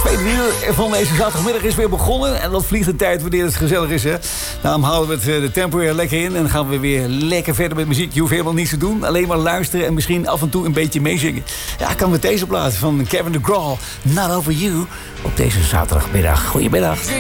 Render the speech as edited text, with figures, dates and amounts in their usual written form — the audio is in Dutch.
tweede uur van deze zaterdagmiddag is weer begonnen. En dat vliegt de tijd wanneer het gezellig is, hè. Daarom houden we het de tempo weer lekker in. En dan gaan we weer lekker verder met muziek. Je hoeft helemaal niets te doen. Alleen maar luisteren en misschien af en toe een beetje meezingen. Ja, kan met deze plaat van Kevin DeGraw. Not Over You. Op deze zaterdagmiddag. Goedemiddag.